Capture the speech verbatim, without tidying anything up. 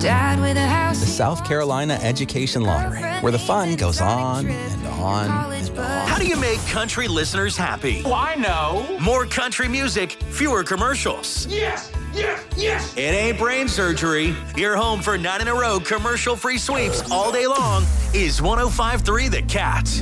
Dad with a house. The South Carolina Education Lottery, where the fun goes on and on and on. How do you make country listeners happy? Oh, I know. More country music, fewer commercials. Yes, yes, yes. It ain't brain surgery. Your home for nine in a row commercial-free sweeps all day long is one oh five point three The Cat.